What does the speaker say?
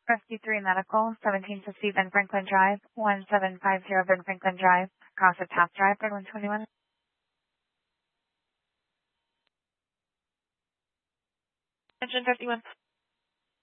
Rescue 3 Medical, 1750 Ben Franklin Drive, 1750 Ben Franklin Drive, across the Taft Drive, Road 121. Engine 51.